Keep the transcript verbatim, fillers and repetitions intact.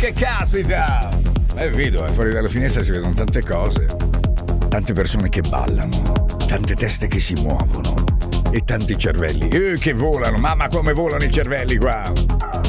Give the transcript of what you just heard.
che caspita! È vedo, eh, fuori dalla finestra si vedono tante cose. Tante persone che ballano, tante teste che si muovono e tanti cervelli eh, che volano. Mamma, come volano i cervelli qua!